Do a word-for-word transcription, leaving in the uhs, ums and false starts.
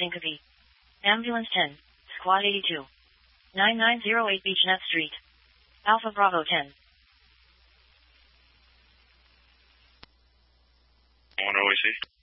Syncope. Ambulance ten, Squad eighty-two. nine nine zero eight Beechnet Street. Alpha Bravo ten. one O A C.